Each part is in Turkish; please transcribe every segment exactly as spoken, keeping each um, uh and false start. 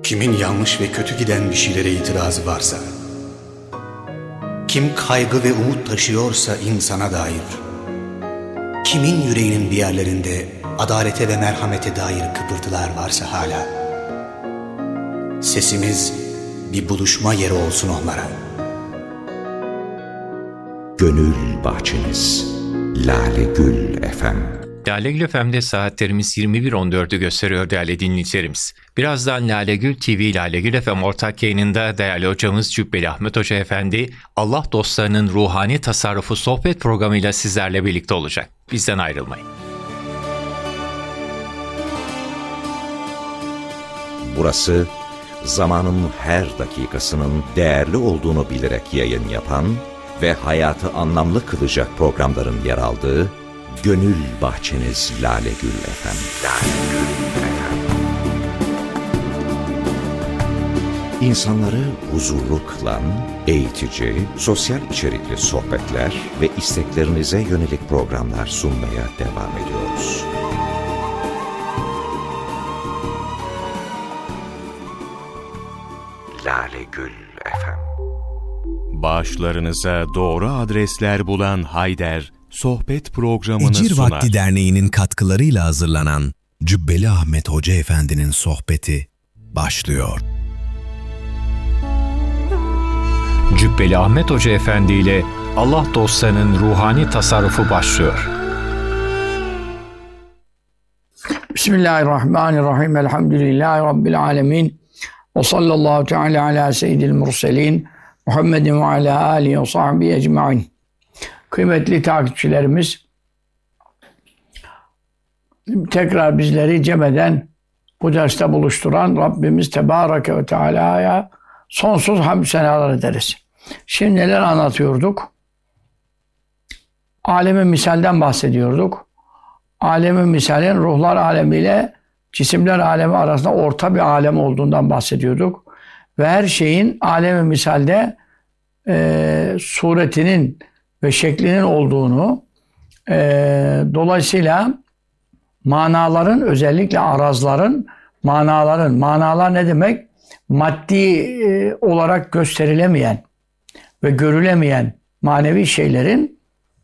Kimin yanlış ve kötü giden bir şeylere itirazı varsa, kim kaygı ve umut taşıyorsa insana dair, kimin yüreğinin bir yerlerinde adalete ve merhamete dair kıpırtılar varsa hala, sesimiz bir buluşma yeri olsun onlara. Gönül bahçeniz Lale Gül Efem. Lale Gül Efem'de saatlerimiz yirmi bir on dördü gösteriyor değerli dinleyicilerimiz. Birazdan Lale Gül T V Lale Gül Efem ortak yayınında değerli hocamız Cübbeli Ahmet Hoca Efendi, Allah dostlarının ruhani tasarrufu sohbet programıyla sizlerle birlikte olacak. Bizden ayrılmayın. Burası, zamanın her dakikasının değerli olduğunu bilerek yayın yapan ve hayatı anlamlı kılacak programların yer aldığı Gönül Bahçeniz Lale Gül Efem. Lale Gül Efem. İnsanları huzurlu kılan, eğitici, sosyal içerikli sohbetler ve isteklerinize yönelik programlar sunmaya devam ediyoruz. Lale Gül Efem. Bağışlarınıza doğru adresler bulan Hayder, sohbet programını İcir sunar. Vakti Derneği'nin katkılarıyla hazırlanan Cübbeli Ahmet Hoca Efendi'nin sohbeti başlıyor. Cübbeli Ahmet Hoca Efendi ile Allah dostlarının ruhani tasarrufu başlıyor. Bismillahirrahmanirrahim. Elhamdülillahi Rabbil alemin. Ve sallallahu teala ala seyyidil murselin. Muhammedin ve ala alihi ve sahbihi ecmain. Kıymetli takipçilerimiz, tekrar bizleri cemeden bu derste buluşturan Rabbimiz Tebareke ve Teala'ya sonsuz hamd senalar ederiz. Şimdi neler anlatıyorduk? Alem-i misalden bahsediyorduk. Alem-i misalin ruhlar alemiyle cisimler alemi arasında orta bir alem olduğundan bahsediyorduk. Ve her şeyin alem-i misalde e, suretinin ve şeklinin olduğunu, e, dolayısıyla manaların, özellikle arazların, manaların, manalar ne demek? Maddi e, olarak gösterilemeyen ve görülemeyen manevi şeylerin,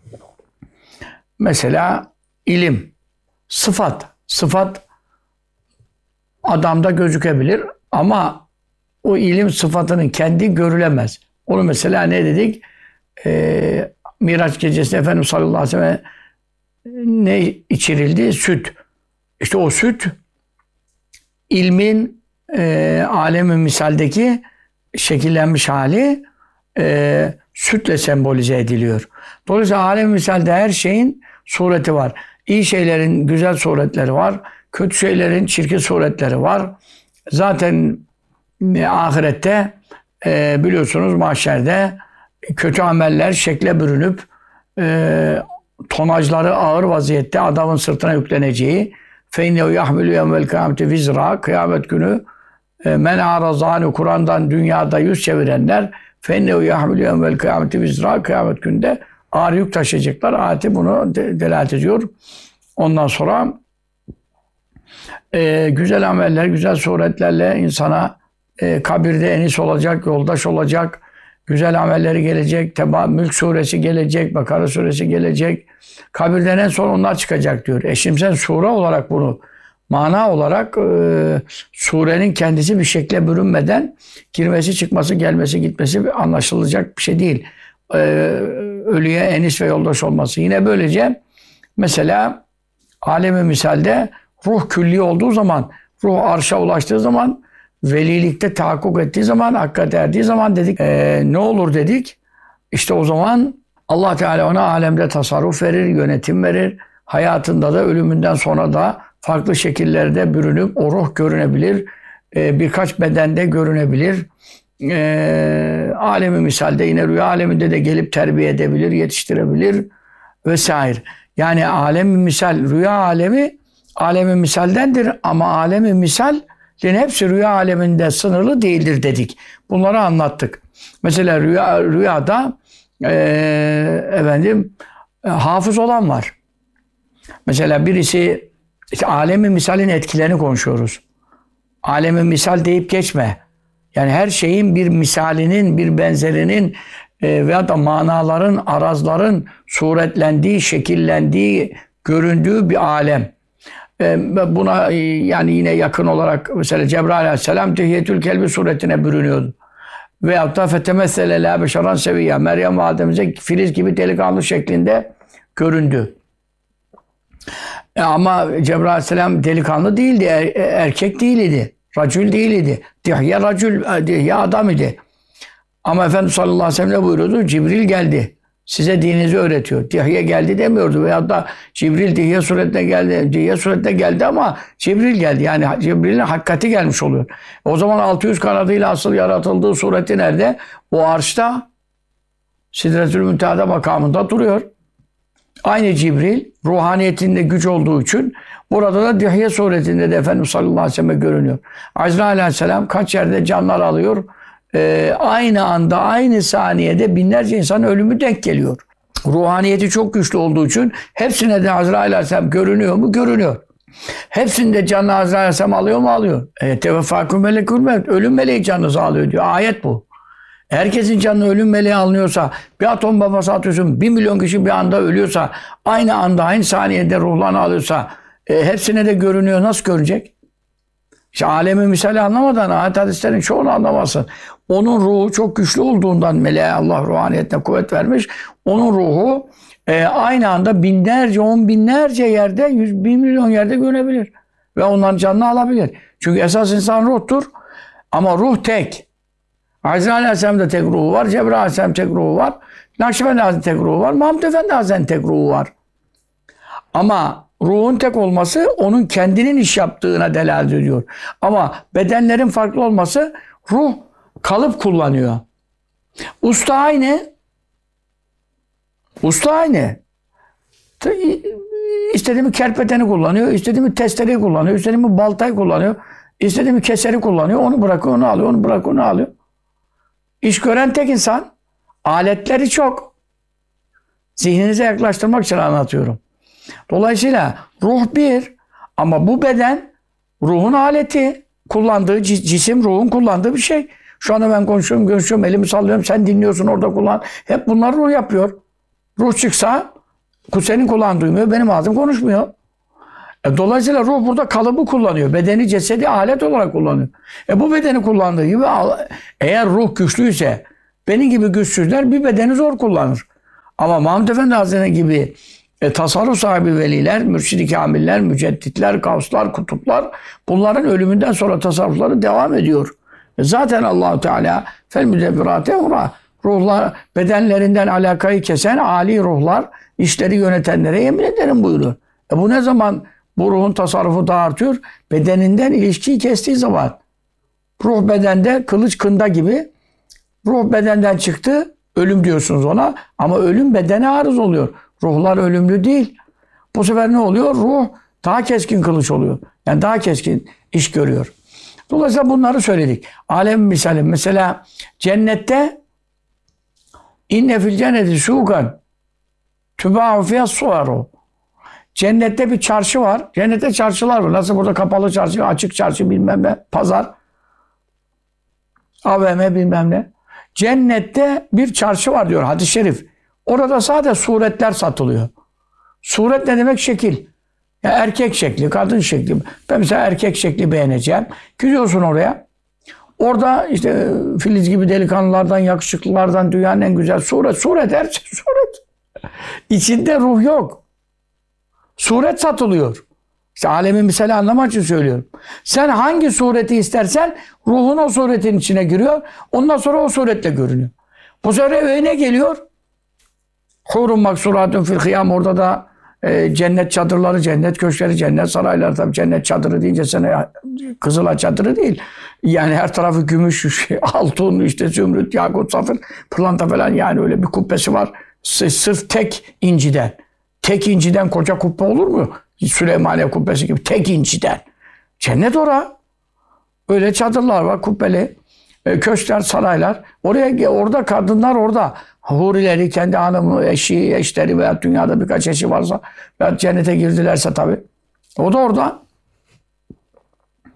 mesela ilim, sıfat, sıfat adamda gözükebilir ama o ilim sıfatının kendi görülemez. Onu mesela ne dedik? Ee, Miraç gecesinde Efendimiz sallallahu aleyhi ve sellem ne içirildi? Süt. İşte o süt ilmin e, alemi misaldeki şekillenmiş hali e, sütle sembolize ediliyor. Dolayısıyla alemi misalde her şeyin sureti var. İyi şeylerin güzel suretleri var. Kötü şeylerin çirkin suretleri var. Zaten e, ahirette e, biliyorsunuz mahşerde kötü ameller şekle bürünüp e, tonajları ağır vaziyette adamın sırtına yükleneceği فَاِنَّهُ يَحْمِلُ يَوْمَ الْقِيَامَةِ vizra kıyamet günü e, men arazani Kur'an'dan dünyada yüz çevirenler فَاِنَّهُ يَحْمِلُ يَوْمَ الْقِيَامَةِ vizra kıyamet günde ağır yük taşıyacaklar. Ayeti bunu de, delalet ediyor. Ondan sonra e, güzel ameller, güzel suretlerle insana e, kabirde enis olacak, yoldaş olacak, güzel amelleri gelecek, Teba, Mülk suresi gelecek, Bakara suresi gelecek. Kabirden en son onlar çıkacak diyor. E şimdi sen sure olarak bunu, mana olarak e, surenin kendisi bir şekle bürünmeden girmesi, çıkması, gelmesi, gitmesi anlaşılacak bir şey değil. E, ölüye enis ve yoldaş olması. Yine böylece mesela alemi misalde ruh külli olduğu zaman, ruh arşa ulaştığı zaman, velilikte tahakkuk ettiği zaman, hakkat erdiği zaman dedik e, ne olur dedik. İşte o zaman Allah Teala ona alemde tasarruf verir, yönetim verir. Hayatında da ölümünden sonra da farklı şekillerde bürünüp o ruh görünebilir. E, birkaç bedende görünebilir. E, alemi misalde yine rüya aleminde de gelip terbiye edebilir, yetiştirebilir vesaire. Yani alemi misal, rüya alemi alemi misaldendir ama alemi misal hepsi rüya aleminde sınırlı değildir dedik. Bunları anlattık. Mesela rüya, rüyada e, efendim e, hafız olan var. Mesela birisi işte alemi misalin etkilerini konuşuyoruz. Aleme misal deyip geçme. Yani her şeyin bir misalinin, bir benzerinin e, veya da manaların, arazların suretlendiği, şekillendiği, göründüğü bir alem. E, buna e, yani yine yakın olarak mesela Cebrail aleyhisselam Dihyetül Kelbi suretine bürünüyordu. Veyahut da fetemessele la beşeran seviyya. Meryem validemize filiz gibi delikanlı şeklinde göründü. E, ama Cebrail aleyhisselam delikanlı değildi, er, erkek değildi. Racül değildi. Dihye racül, Dihye adam idi. Ama Efendimiz sallallahu aleyhi ve sellem ne buyuruyordu? Cibril geldi. Size dininizi öğretiyor. Dihye geldi demiyordu. Veyahut da Cibril Dihye suretine geldi. Dihye suretine geldi ama Cibril geldi. Yani Cibril'in hakikati gelmiş oluyor. O zaman altı yüz kanadıyla asıl yaratıldığı sureti nerede? O arşta Sidretül Münteha'da makamında duruyor. Aynı Cibril ruhaniyetinde güç olduğu için burada da Dihye suretinde de Efendimiz sallallahu aleyhi ve sellem görünüyor. Azrail aleyhisselam kaç yerde canlar alıyor. Ee, aynı anda, aynı saniyede binlerce insan ölümü denk geliyor. Ruhaniyeti çok güçlü olduğu için hepsine de Azrail aleyhisselam görünüyor mu? Görünüyor. Hepsinde canlı Azrail aleyhisselam alıyor mu? Alıyor. E, Teveffâküm melekül mevt. Ölüm meleği canınızı alıyor diyor. Ayet bu. Herkesin canını ölüm meleği alınıyorsa, bir atom bombası atıyorsun, bir milyon kişi bir anda ölüyorsa, aynı anda, aynı saniyede ruhlarını alıyorsa, e, hepsine de görünüyor. Nasıl görecek? İşte alemi misali anlamadan ayet hadislerin çoğunu anlamazsın. Onun ruhu çok güçlü olduğundan meleğe Allah ruhaniyetine kuvvet vermiş. Onun ruhu e, aynı anda binlerce, on binlerce yerde, yüz bin milyon yerde görebilir. Ve onların canını alabilir. Çünkü esas insan ruhtur. Ama ruh tek. Azrail Aleyhisselam'da tek ruhu var. Cebrail Aleyhisselam tek ruhu var. Nakşibendi Hazretleri tek ruhu var. Mahmud Efendi Hazretleri tek ruhu var. Ama ruhun tek olması onun kendinin iş yaptığına delalet ediyor. Ama bedenlerin farklı olması ruh kalıp kullanıyor. Usta aynı. Usta aynı. İstediğimi kerpeteni kullanıyor, istediğimi testereyi kullanıyor, istediğimi baltayı kullanıyor, istediğimi keseri kullanıyor, onu bırakıyor, onu alıyor, onu bırakıyor, onu alıyor. İş gören tek insan, aletleri çok. Zihninize yaklaştırmak için anlatıyorum. Dolayısıyla ruh bir ama bu beden ruhun aleti. Kullandığı cisim ruhun kullandığı bir şey. Şu anda ben konuşuyorum, görüşüyorum, elimi sallıyorum, sen dinliyorsun orada kullan. Hep bunlar ruh yapıyor. Ruh çıksa senin kulağın duymuyor, benim ağzım konuşmuyor. E, dolayısıyla ruh burada kalıbı kullanıyor. Bedeni, cesedi alet olarak kullanıyor. E bu bedeni kullandığı gibi eğer ruh güçlüyse benim gibi güçsüzler bir bedeni zor kullanır. Ama Mahmud Efendi Hazretleri gibi e, tasarruf sahibi veliler, mürşid-i kamiller, mücedditler, kavslar, kutuplar bunların ölümünden sonra tasarrufları devam ediyor. E, zaten Allah-u Teala fel müdebbirâte emrâ ruhlar bedenlerinden alakayı kesen âli ruhlar işleri yönetenlere yemin ederim buyuruyor. E, bu ne zaman bu ruhun tasarrufu da artıyor? Bedeninden ilişkiyi kestiği zaman. Ruh bedende kılıç kında gibi. Ruh bedenden çıktı. Ölüm diyorsunuz ona. Ama ölüm bedene arız oluyor. Ruhlar ölümlü değil. Bu sefer ne oluyor? Ruh daha keskin kılıç oluyor. Yani daha keskin iş görüyor. Dolayısıyla bunları söyledik. Alem misali. Mesela cennette inne fil cenneti sukan tübâhu fiyas suaru. Cennette bir çarşı var. Cennette çarşılar var. Nasıl burada kapalı çarşı, açık çarşı bilmem ne, pazar, A V M bilmem ne. Cennette bir çarşı var diyor hadis-i şerif. Orada sadece suretler satılıyor. Suret ne demek? Şekil. Ya erkek şekli, kadın şekli. Ben mesela erkek şekli beğeneceğim. Gidiyorsun oraya. Orada işte Filiz gibi delikanlılardan, yakışıklılardan dünyanın en güzel suret. Suret, her şey suret. İçinde ruh yok. Suret satılıyor. İşte alemin misali anlamak için söylüyorum. Sen hangi sureti istersen ruhun o suretin içine giriyor. Ondan sonra o suretle görünüyor. Bu sefer ne geliyor? Hurun maksuratun fil hıyam. Orada da e, cennet çadırları, cennet köşkleri, cennet sarayları. Tabii cennet çadırı deyince sana Kızılay çadırı değil. Yani her tarafı gümüş, altın, işte zümrüt, yakut, safir, pırlanta falan, yani öyle bir kubbesi var. Sırf tek inciden. Tek inciden koca kubbe olur mu? Süleymaniye kubbesi gibi tek inciden. Cennet ora. Öyle çadırlar var, kubbeli. E, köşkler, saraylar. Oraya, orada kadınlar orada. Hurileri, kendi hanımı, eşi, eşleri veya dünyada birkaç eşi varsa veya cennete girdilerse tabii. O da orada.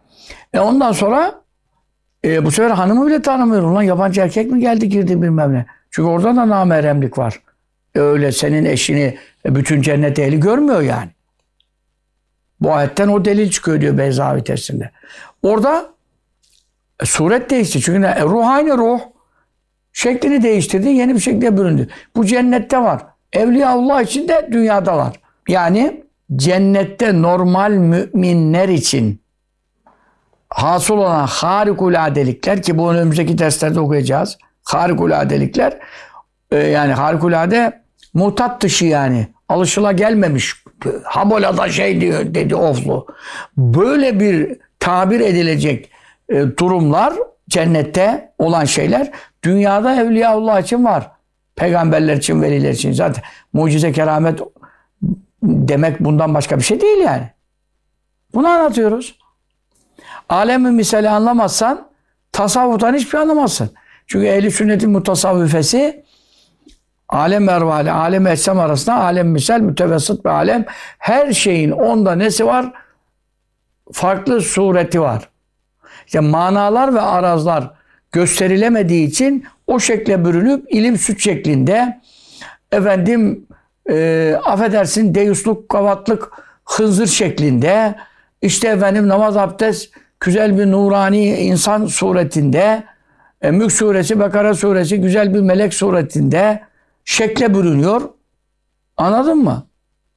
E ondan sonra e, bu sefer hanımı bile tanımıyor. Ulan yabancı erkek mi geldi girdi bilmem ne. Çünkü orada da namahremlik var. E öyle senin eşini e, bütün cennet ehli görmüyor yani. Bu ayetten o delil çıkıyor diyor Beyzavi tefsirinde. Orada e, suret değişti. Çünkü ne? E, ruh aynı ruh. Şeklini değiştirdi. Yeni bir şekilde büründü. Bu cennette var. Evliyaullah için de dünyada var. Yani cennette normal müminler için hasıl olan harikuladelikler ki bu önümüzdeki derslerde okuyacağız. Harikuladelikler e, yani harikulade mutat dışı yani. Alışılagelmemiş. Habolada şey diyor dedi oflu. Böyle bir tabir edilecek e, durumlar cennette olan şeyler dünyada Evliyaullah için var. Peygamberler için, veliler için. Zaten mucize, keramet demek bundan başka bir şey değil yani. Bunu anlatıyoruz. Alem-i misali anlamazsan tasavvuftan hiçbir şey anlamazsın. Çünkü ehl-i sünnetin mutasavvifesi alem ervali, alem etsem arasında alem misal, mütevessit bir alem. Her şeyin onda nesi var? Farklı sureti var. İşte manalar ve arazlar gösterilemediği için o şekle bürünüp ilim süt şeklinde efendim e, affedersin deyusluk, kavatlık, hınzır şeklinde işte efendim namaz, abdest, güzel bir nurani insan suretinde e, Mülk suresi, Bekara suresi güzel bir melek suretinde şekle bürünüyor. Anladın mı?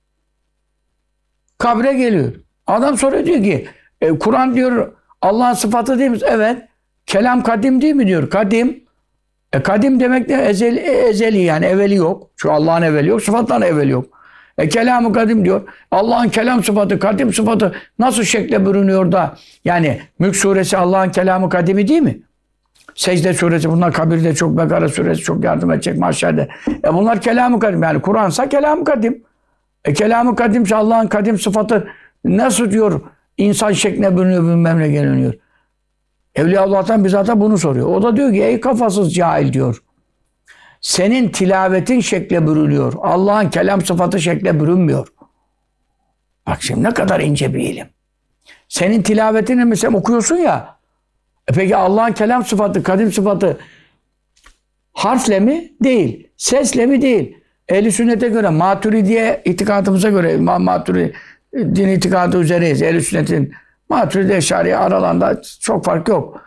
Kabre geliyor. Adam soruyor diyor ki e, Kur'an diyor Allah'ın sıfatı değil mi? Evet. Kelam kadim değil mi diyor. Kadim. E kadim demek de ezeli, ezeli yani evveli yok. Şu Allah'ın evveli yok. Sıfatların evveli yok. E kelamı kadim diyor. Allah'ın kelam sıfatı, kadim sıfatı nasıl şekle bürünüyor da yani Mülk suresi Allah'ın kelamı kadimi değil mi? Secde suresi bunlar kabirde çok, Bekara suresi çok yardım edecek mahşerde. E bunlar kelamı kadim yani Kur'ansa kelamı kadim. E kelamı kadimse Allah'ın kadim sıfatı nasıl diyor insan şekline bürünüyor bilmem ne geliniyor. Evliyaullah'tan bizzat bunu soruyor. O da diyor ki ey kafasız cahil diyor. Senin tilavetin şekle bürünüyor. Allah'ın kelam sıfatı şekle bürünmüyor. Bak şimdi ne kadar ince bir ilim. Senin tilavetini mesela okuyorsun ya. E peki Allah'ın kelam sıfatı, kadim sıfatı harfle mi? Değil. Sesle mi? Değil. Ehl-i sünnete göre, Maturidiye itikadımıza göre, İmam Maturidi din itikadı üzereyiz. Ehl-i sünnetin Maturidi Eşariye aralarında çok fark yok.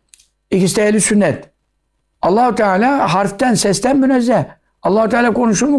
İkisi de ehl-i sünnet. Allah-u Teala harften, sesten münezzeh. Allah-u Teala konuşur mu?